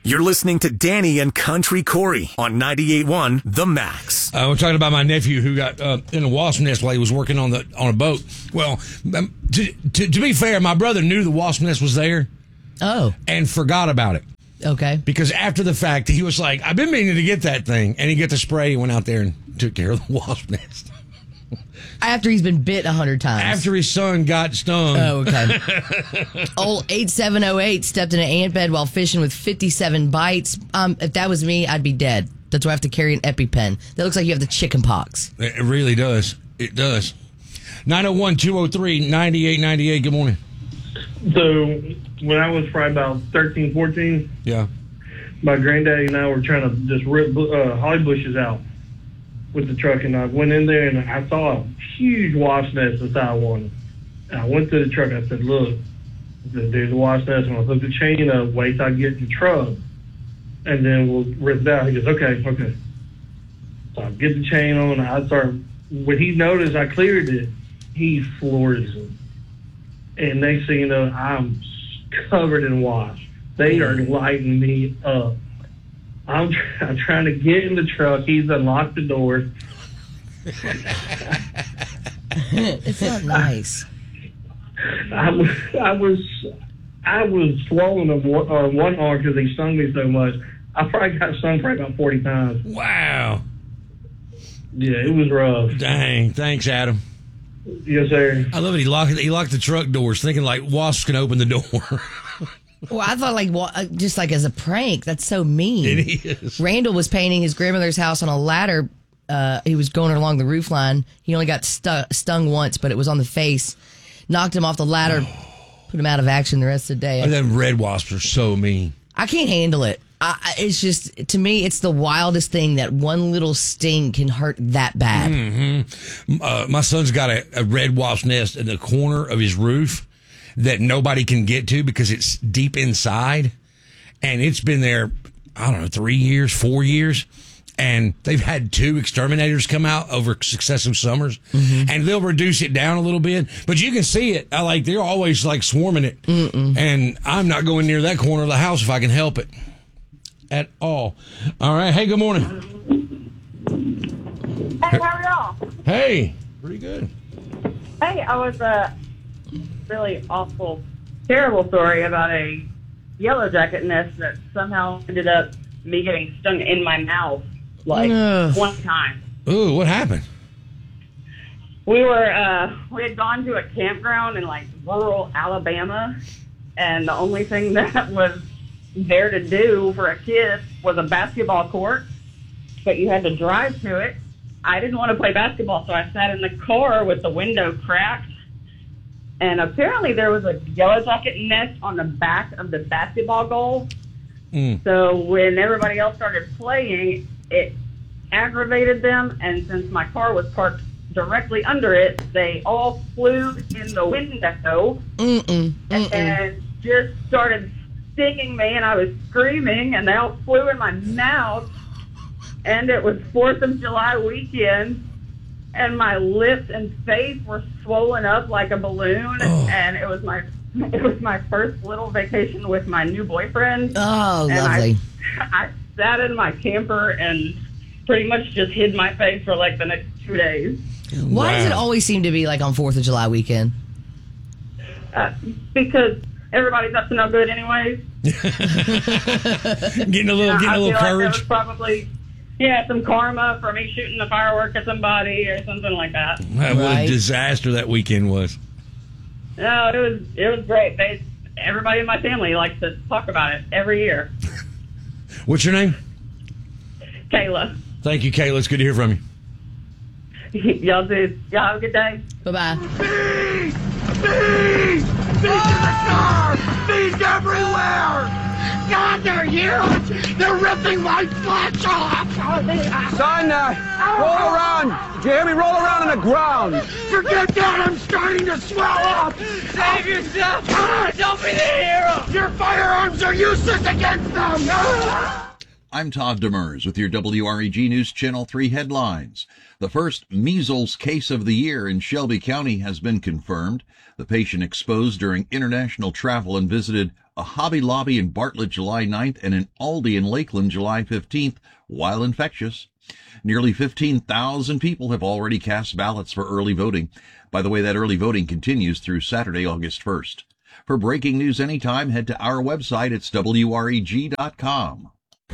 You're listening to Danny and Country Corey on 98.1 The Max. We're talking about my nephew who got in a wasp nest while he was working on a boat. Well, to be fair, my brother knew the wasp nest was there. Oh. And forgot about it. Okay. Because after the fact, he was like, I've been meaning to get that thing. And he got the spray and went out there and took care of the wasp nest. After he's been bit 100 times. After his son got stung. Oh, okay. Old 8708 stepped in an ant bed while fishing with 57 bites. If that was me, I'd be dead. That's why I have to carry an EpiPen. That looks like you have the chicken pox. It really does. It does. 901-203-9898. Good morning. So when I was probably about 13, 14, yeah, my granddaddy and I were trying to just rip holly bushes out with the truck, and I went in there and I saw a huge wasp nest inside one. And I went to the truck and I said, look, there's a wasp nest. I'm going to hook the chain up, wait till I get in the truck, and then we'll rip it out. He goes, okay. So I get the chain on. When he noticed I cleared it, he floors it. And next thing you know, I'm covered in wasps. They are lighting me up. I'm trying to get in the truck. He's unlocked the door. It's not nice. I was swollen on one arm because he stung me so much. I probably got stung probably about 40 times. Wow. Yeah, it was rough. Dang. Thanks, Adam. Yes, sir. I love it. He locked the truck doors, thinking like wasps can open the door. Well, I thought just like as a prank. That's so mean. It is. Randall was painting his grandmother's house on a ladder. He was going along the roof line. He only got stung once, but it was on the face. Knocked him off the ladder, put him out of action the rest of the day. Them red wasps are so mean. I can't handle it. It's just, to me, it's the wildest thing that one little sting can hurt that bad. Mm-hmm. My son's got a red wasp nest in the corner of his roof that nobody can get to because it's deep inside. And it's been there, I don't know, 3 years, 4 years. And they've had 2 exterminators come out over successive summers. Mm-hmm. And they'll reduce it down a little bit. But you can see it. They're always swarming it. Mm-mm. And I'm not going near that corner of the house if I can help it. At all. All right. Hey, good morning. Hey, how are y'all? Hey. Pretty good. Hey, I was really awful, terrible story about a yellow jacket nest that somehow ended up me getting stung in my mouth one time. Ooh, what happened? We had gone to a campground in rural Alabama, and the only thing that was there to do for a kid was a basketball court, but you had to drive to it. I didn't want to play basketball, so I sat in the car with the window cracked, and apparently there was a yellow jacket nest on the back of the basketball goal. So when everybody else started playing, it aggravated them, and since my car was parked directly under it, they all flew in the window and just started stinging me, and I was screaming, and they all flew in my mouth, and it was 4th of July weekend, and my lips and face were swollen up like a balloon, and it was my first little vacation with my new boyfriend. Oh, lovely. I sat in my camper and pretty much just hid my face for the next 2 days. Why does it always seem to be on 4th of July weekend? Because everybody's up to no good anyways. Getting a little courage. There was probably some karma for me shooting the firework at somebody or something like that. What a disaster that weekend was. No, it was great. Everybody in my family likes to talk about it every year. What's your name? Kayla. Thank you, Kayla. It's good to hear from you. Y'all do. Y'all have a good day. Bye-bye. Bees in the car! Bees everywhere! God, they're huge! They're ripping my flesh off! Son, roll around! Did you hear me? Roll around on the ground! Forget that! I'm starting to swell up! Save yourself! Don't be the hero! Your firearms are useless against them! I'm Todd Demers with your WREG News Channel 3 headlines. The first measles case of the year in Shelby County has been confirmed. The patient exposed during international travel and visited a Hobby Lobby in Bartlett July 9th, and an Aldi in Lakeland July 15th, while infectious. Nearly 15,000 people have already cast ballots for early voting. By the way, that early voting continues through Saturday, August 1st. For breaking news anytime, head to our website. It's WREG.com.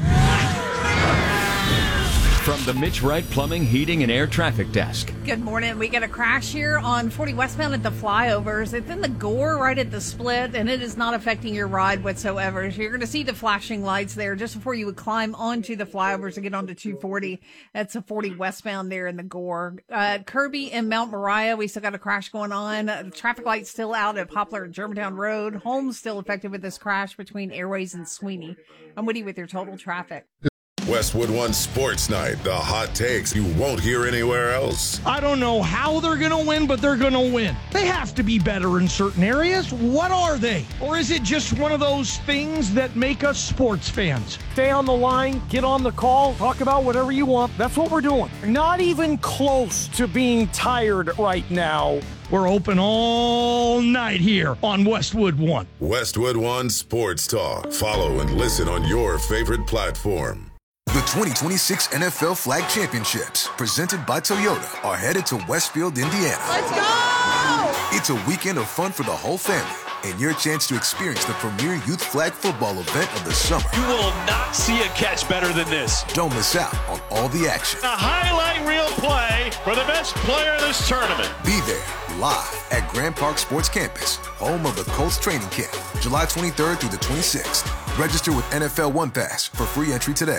From the Mitch Wright Plumbing, Heating, and Air Traffic Desk. Good morning. We got a crash here on 40 westbound at the flyovers. It's in the Gore right at the split, and it is not affecting your ride whatsoever. So you're going to see the flashing lights there just before you would climb onto the flyovers to get onto 240. That's a 40 westbound there in the Gore. Kirby and Mount Moriah, we still got a crash going on. The traffic lights still out at Poplar and Germantown Road. Holmes still affected with this crash between Airways and Sweeney. I'm Woody with your total traffic. Westwood One Sports Night, the hot takes you won't hear anywhere else. I don't know how they're going to win, but they're going to win. They have to be better in certain areas. What are they? Or is it just one of those things that make us sports fans? Stay on the line, get on the call, talk about whatever you want. That's what we're doing. Not even close to being tired right now. We're open all night here on Westwood One. Westwood One Sports Talk. Follow and listen on your favorite platform. The 2026 NFL Flag Championships, presented by Toyota, are headed to Westfield, Indiana. Let's go! It's a weekend of fun for the whole family and your chance to experience the premier youth flag football event of the summer. You will not see a catch better than this. Don't miss out on all the action. A highlight reel play for the best player of this tournament. Be there live at Grand Park Sports Campus, home of the Colts training camp, July 23rd through the 26th. Register with NFL One Pass for free entry today.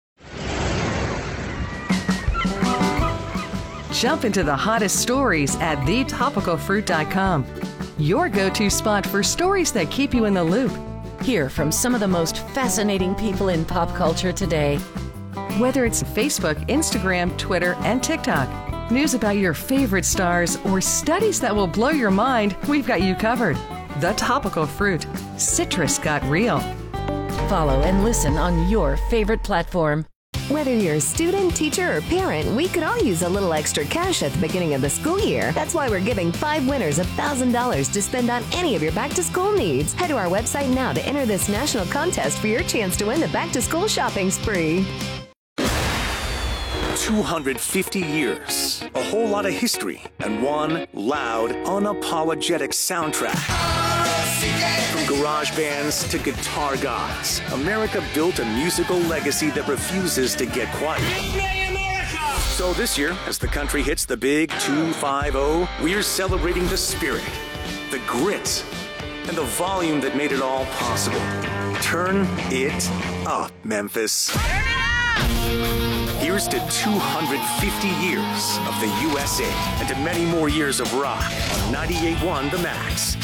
Jump into the hottest stories at thetopicalfruit.com. Your go-to spot for stories that keep you in the loop. Hear from some of the most fascinating people in pop culture today. Whether it's Facebook, Instagram, Twitter, and TikTok, news about your favorite stars, or studies that will blow your mind, we've got you covered. The Topical Fruit. Citrus got real. Follow and listen on your favorite platform. Whether you're a student, teacher, or parent, we could all use a little extra cash at the beginning of the school year. That's why we're giving 5 winners $1,000 to spend on any of your back-to-school needs. Head to our website now to enter this national contest for your chance to win the back-to-school shopping spree. 250 years, a whole lot of history, and one loud, unapologetic soundtrack. From garage bands to guitar gods, America built a musical legacy that refuses to get quiet. So this year, as the country hits the big 250, we're celebrating the spirit, the grit, and the volume that made it all possible. Turn it up, Memphis. Here's to 250 years of the USA and to many more years of rock on 98.1 The Max.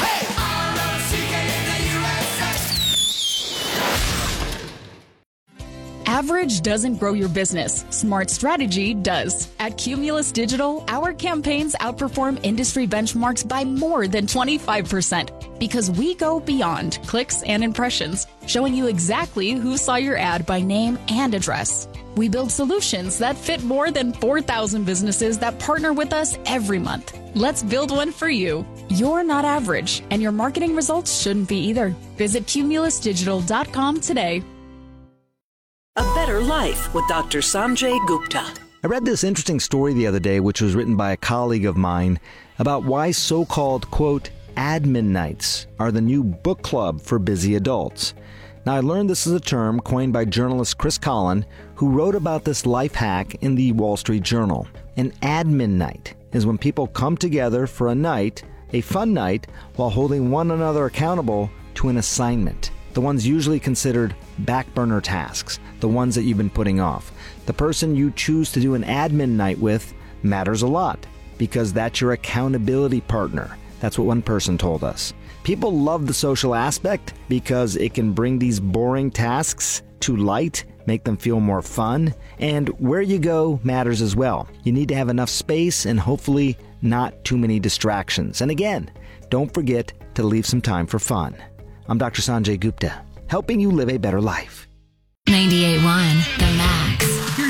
Average doesn't grow your business. Smart strategy does. At Cumulus Digital, our campaigns outperform industry benchmarks by more than 25% because we go beyond clicks and impressions, showing you exactly who saw your ad by name and address. We build solutions that fit more than 4,000 businesses that partner with us every month. Let's build one for you. You're not average, and your marketing results shouldn't be either. Visit cumulusdigital.com today. A Better Life with Dr. Sanjay Gupta. I read this interesting story the other day, which was written by a colleague of mine, about why so-called, quote, admin nights are the new book club for busy adults. Now, I learned this is a term coined by journalist Chris Collin, who wrote about this life hack in the Wall Street Journal. An admin night is when people come together for a night, a fun night, while holding one another accountable to an assignment. The ones usually considered back burner tasks, the ones that you've been putting off. The person you choose to do an admin night with matters a lot because that's your accountability partner. That's what one person told us. People love the social aspect because it can bring these boring tasks to light, make them feel more fun, and where you go matters as well. You need to have enough space and hopefully not too many distractions. And again, don't forget to leave some time for fun. I'm Dr. Sanjay Gupta, helping you live a better life. 98.1 The Max. Here's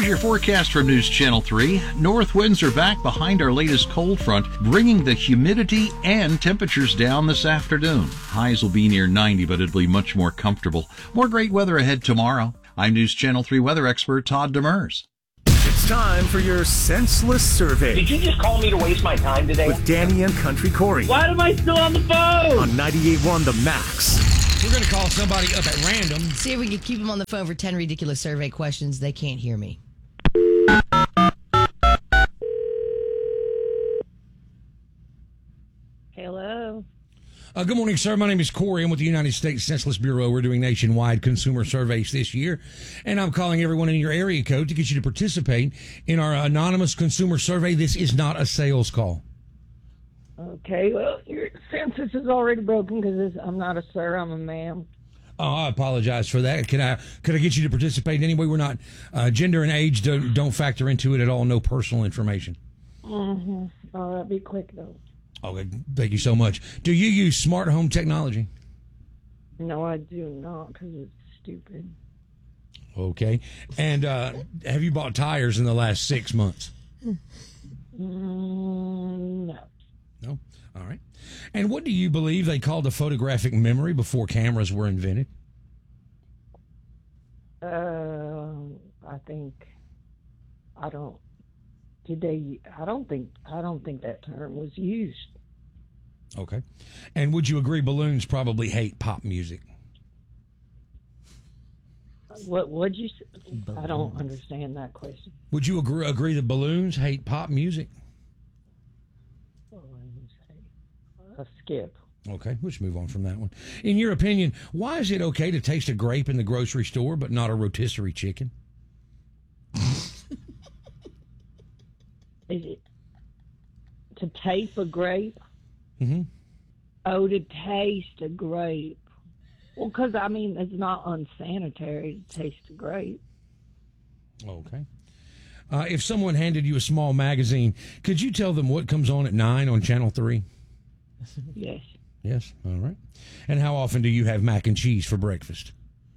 your forecast from News Channel 3. North winds are back behind our latest cold front, bringing the humidity and temperatures down this afternoon. Highs will be near 90, but it'll be much more comfortable. More great weather ahead tomorrow. I'm News Channel 3 weather expert Todd Demers. It's time for your senseless survey. Did you just call me to waste my time today? With Danny and Country Corey. Why am I still on the phone? On 98.1 The Max. We're going to call somebody up at random. See if we can keep them on the phone for 10 ridiculous survey questions. They can't hear me. Hello. Good morning, sir. My name is Corey. I'm with the United States Census Bureau. We're doing nationwide consumer surveys this year, and I'm calling everyone in your area code to get you to participate in our anonymous consumer survey. This is not a sales call. Okay, well, your census is already broken because I'm not a sir, I'm a ma'am. Oh, I apologize for that. Could I get you to participate anyway? We're not gender and age don't factor into it at all. No personal information. Mm-hmm. All right, be quick though. Okay, thank you so much. Do you use smart home technology? No, I do not because it's stupid. Okay, and have you bought tires in the last 6 months? No. No? All right. And what do you believe they called a photographic memory before cameras were invented? I don't think that term was used. Okay. And would you agree balloons probably hate pop music? What'd you say? I don't understand that question. Would you agree that balloons hate pop music? Skip. Okay, let's move on from that one. In your opinion, why is it okay to taste a grape in the grocery store but not a rotisserie chicken? Is it to taste a grape? Mm-hmm. Oh, to taste a grape. Well, because, I mean, it's not unsanitary to taste a grape. Okay. If someone handed you a small magazine, could you tell them what comes on at 9 on Channel 3? Yes. Yes? All right. And how often do you have mac and cheese for breakfast?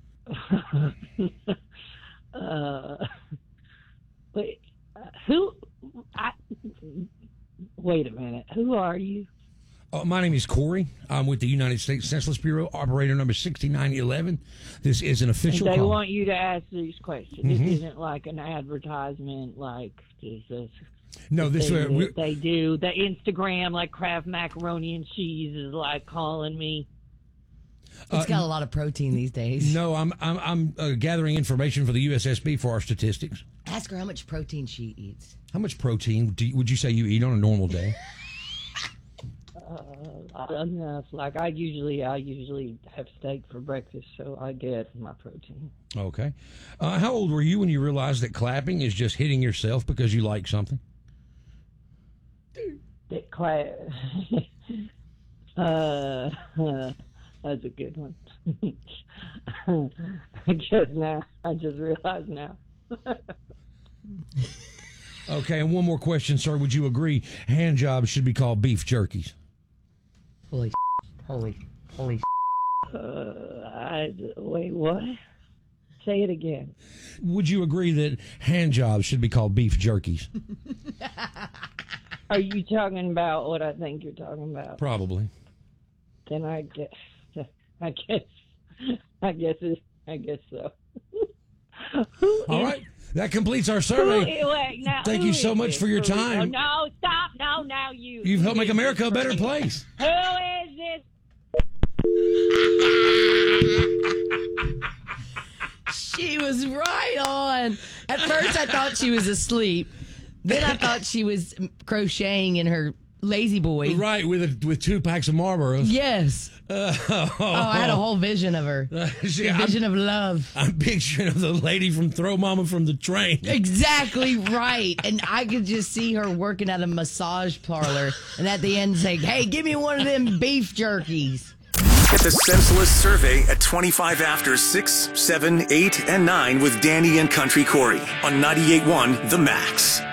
Wait a minute. Who are you? My name is Corey. I'm with the United States Census Bureau, operator number 6911. This is an official They call. want you to ask these questions. Mm-hmm. This isn't like an advertisement like this. No, this they do. The Instagram, like Kraft Macaroni and Cheese, is like calling me. It's got a lot of protein these days. No, I'm gathering information for the USSB for our statistics. Ask her how much protein she eats. How much protein would you say you eat on a normal day? Enough. Like I usually have steak for breakfast, so I get my protein. Okay. How old were you when you realized that clapping is just hitting yourself because you like something? That's a good one. I guess now. I just realized now. Okay, and one more question, sir. Would you agree hand jobs should be called beef jerkies? Holy. Wait, what? Say it again. Would you agree that hand jobs should be called beef jerkies? Are you talking about what I think you're talking about? Probably. Then I guess so. All right. That completes our survey. Thank you so much for your time. No, stop. No, now you. You've helped make America a better place. Who is this? She was right on. At first, I thought she was asleep. Then I thought she was crocheting in her lazy boy. Right, with 2 packs of Marlboros. Yes. I had a whole vision of her. Vision of love. I'm picturing of the lady from Throw Mama from the Train. Exactly right. And I could just see her working at a massage parlor. And at the end saying, hey, give me one of them beef jerkies. Get the Senseless Survey at 25 after 6, 7, 8, and 9 with Danny and Country Corey on 98.1 The Max.